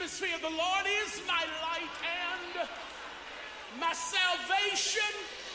atmosphere. The Lord is my light and my salvation.